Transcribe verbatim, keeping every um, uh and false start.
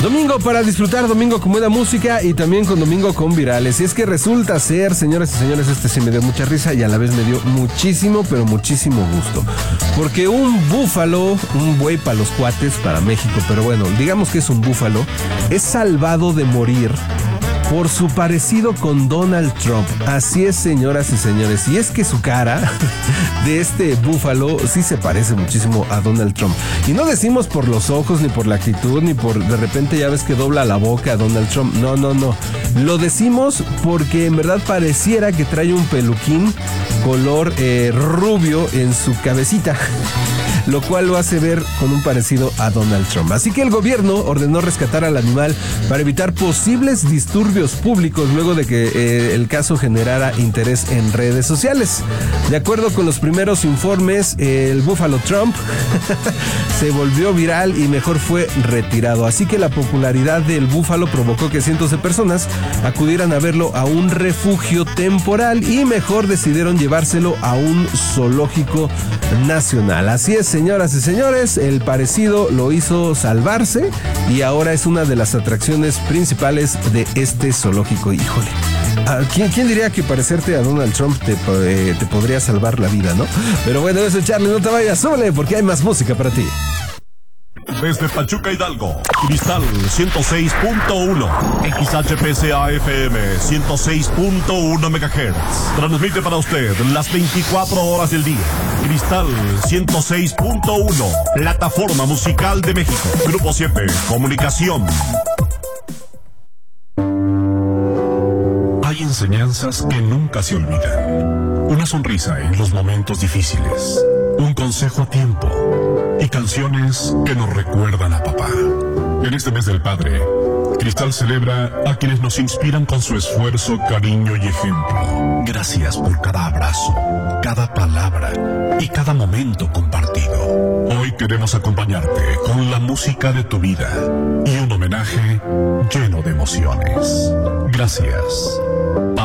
Domingo para disfrutar, domingo con buena música y también con domingo con virales. Y es que resulta ser, señoras y señores, este sí me dio mucha risa y a la vez me dio muchísimo, pero muchísimo gusto. Porque un búfalo, un buey para los cuates, para México, pero bueno, digamos que es un búfalo, es salvado de morir por su parecido con Donald Trump. Así es, señoras y señores. Y es que su cara de este búfalo sí se parece muchísimo a Donald Trump. Y no decimos por los ojos, ni por la actitud, ni por de repente ya ves que dobla la boca a Donald Trump. No, no, no. Lo decimos porque en verdad pareciera que trae un peluquín color eh, rubio en su cabecita, lo cual lo hace ver con un parecido a Donald Trump. Así que el gobierno ordenó rescatar al animal para evitar posibles disturbios públicos luego de que eh, el caso generara interés en redes sociales. De acuerdo con los primeros informes, eh, el búfalo Trump se volvió viral y mejor fue retirado. Así que la popularidad del búfalo provocó que cientos de personas acudieran a verlo a un refugio temporal y mejor decidieron llevárselo a un zoológico nacional. Así es, señoras y señores, el parecido lo hizo salvarse y ahora es una de las atracciones principales de este zoológico. Híjole, ¿quién, quién diría que parecerte a Donald Trump te, eh, te podría salvar la vida, no? Pero bueno, eso, Charlie, no te vayas, súbele porque hay más música para ti. Desde Pachuca, Hidalgo, Cristal ciento seis punto uno, X H P C A F M ciento seis punto uno megahertz. Transmite para usted las veinticuatro horas del día. Cristal ciento seis punto uno, plataforma musical de México. Grupo siete, comunicación. Hay enseñanzas que nunca se olvidan. Una sonrisa en los momentos difíciles. Un consejo a tiempo. Y canciones que nos recuerdan a papá. En este mes del padre, Cristal celebra a quienes nos inspiran con su esfuerzo, cariño y ejemplo. Gracias por cada abrazo, cada palabra y cada momento compartido. Hoy queremos acompañarte con la música de tu vida y un homenaje lleno de emociones. Gracias.